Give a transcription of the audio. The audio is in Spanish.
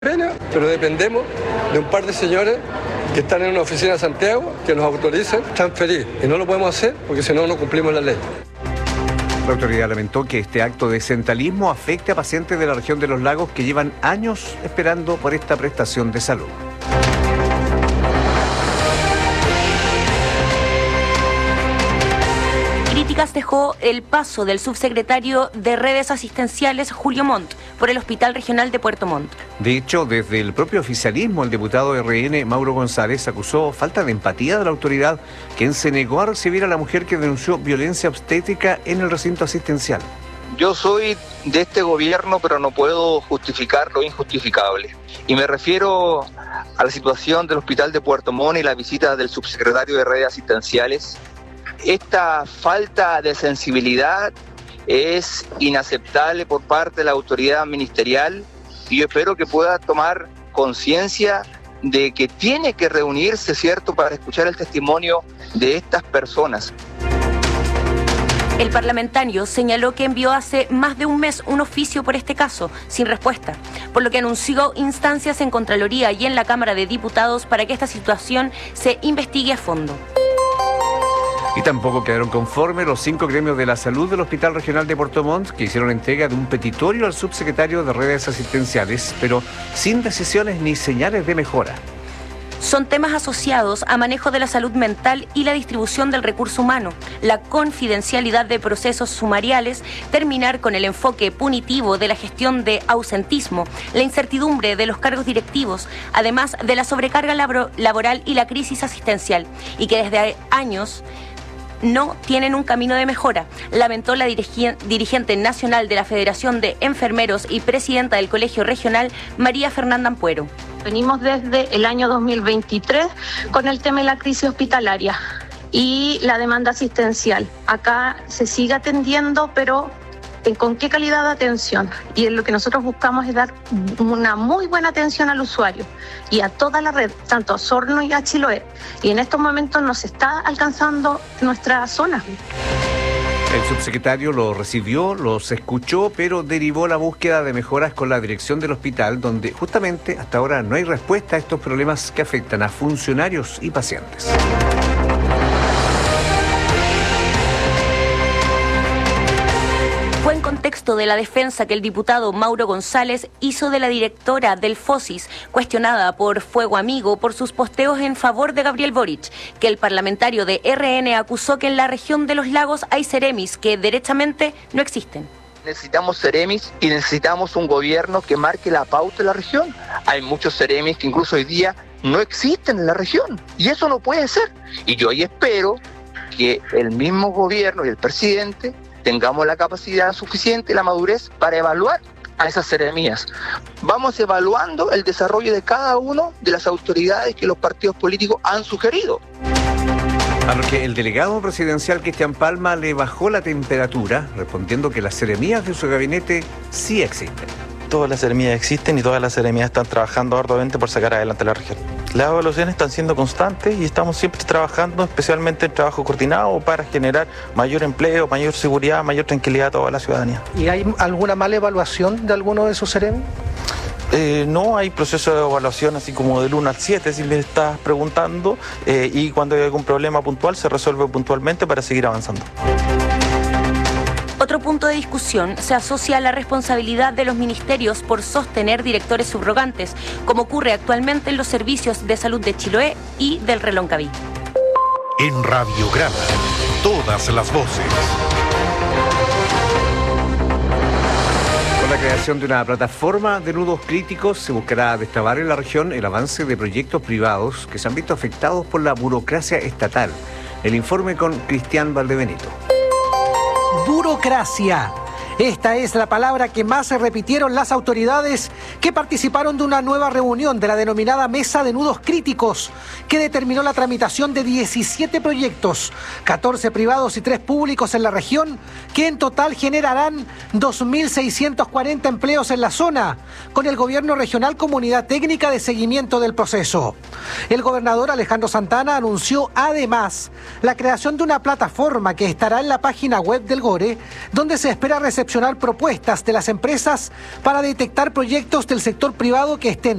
Pena, pero dependemos de un par de señores que están en una oficina de Santiago que nos autoricen transferir. Y no lo podemos hacer porque si no, no cumplimos la ley. La autoridad lamentó que este acto de centralismo afecte a pacientes de la región de los lagos que llevan años esperando por esta prestación de salud. Críticas dejó el paso del subsecretario de Redes Asistenciales, Julio Montt, por el Hospital Regional de Puerto Montt. De hecho, desde el propio oficialismo, el diputado de RN, Mauro González, acusó falta de empatía de la autoridad, quien se negó a recibir a la mujer que denunció violencia obstétrica en el recinto asistencial. Yo soy de este gobierno, pero no puedo justificar lo injustificable. Y me refiero a la situación del Hospital de Puerto Montt y la visita del subsecretario de Redes Asistenciales. Esta falta de sensibilidad es inaceptable por parte de la autoridad ministerial y yo espero que pueda tomar conciencia de que tiene que reunirse, ¿cierto?, para escuchar el testimonio de estas personas. El parlamentario señaló que envió hace más de un mes un oficio por este caso, sin respuesta, por lo que anunció instancias en Contraloría y en la Cámara de Diputados para que esta situación se investigue a fondo. Y tampoco quedaron conformes los 5 gremios de la salud del Hospital Regional de Puerto Montt, que hicieron entrega de un petitorio al subsecretario de Redes Asistenciales, pero sin decisiones ni señales de mejora. Son temas asociados a manejo de la salud mental y la distribución del recurso humano, la confidencialidad de procesos sumariales, terminar con el enfoque punitivo de la gestión de ausentismo, la incertidumbre de los cargos directivos, además de la sobrecarga laboral y la crisis asistencial, y que desde años no tienen un camino de mejora, lamentó la dirigente nacional de la Federación de Enfermeros y presidenta del Colegio Regional, María Fernanda Ampuero. Venimos desde el año 2023 con el tema de la crisis hospitalaria y la demanda asistencial. Acá se sigue atendiendo, pero ¿con qué calidad de atención? Y lo que nosotros buscamos es dar una muy buena atención al usuario y a toda la red, tanto a Osorno y a Chiloé. Y en estos momentos nos está alcanzando nuestra zona. El subsecretario lo recibió, los escuchó, pero derivó la búsqueda de mejoras con la dirección del hospital, donde justamente hasta ahora no hay respuesta a estos problemas que afectan a funcionarios y pacientes. Fue en contexto de la defensa que el diputado Mauro González hizo de la directora del FOSIS, cuestionada por Fuego Amigo por sus posteos en favor de Gabriel Boric, que el parlamentario de RN acusó que en la región de los lagos hay seremis que derechamente no existen. Necesitamos seremis y necesitamos un gobierno que marque la pauta en la región. Hay muchos seremis que incluso hoy día no existen en la región y eso no puede ser. Y yo ahí espero que el mismo gobierno y el presidente tengamos la capacidad suficiente y la madurez para evaluar a esas seremías. Vamos evaluando el desarrollo de cada uno de las autoridades que los partidos políticos han sugerido. A lo que el delegado presidencial Cristian Palma le bajó la temperatura, respondiendo que las seremías de su gabinete sí existen. Todas las seremías existen y todas las seremías están trabajando arduamente por sacar adelante la región. Las evaluaciones están siendo constantes y estamos siempre trabajando, especialmente en trabajo coordinado, para generar mayor empleo, mayor seguridad, mayor tranquilidad a toda la ciudadanía. ¿Y hay alguna mala evaluación de alguno de esos seremi? No hay proceso de evaluación así como del 1 al 7, si me estás preguntando, y cuando hay algún problema puntual se resuelve puntualmente para seguir avanzando. Otro punto de discusión se asocia a la responsabilidad de los ministerios por sostener directores subrogantes, como ocurre actualmente en los servicios de salud de Chiloé y del Reloncaví. En Radiograma, todas las voces. Con la creación de una plataforma de nudos críticos se buscará destrabar en la región el avance de proyectos privados que se han visto afectados por la burocracia estatal. El informe con Cristian Valdebenito. Burocracia. Esta es la palabra que más se repitieron las autoridades que participaron de una nueva reunión de la denominada Mesa de Nudos Críticos, que determinó la tramitación de 17 proyectos, 14 privados y 3 públicos en la región, que en total generarán 2.640 empleos en la zona, con el gobierno regional como unidad técnica de seguimiento del proceso. El gobernador Alejandro Santana anunció además la creación de una plataforma que estará en la página web del GORE, donde se espera recibir recepcionar propuestas de las empresas para detectar proyectos del sector privado que estén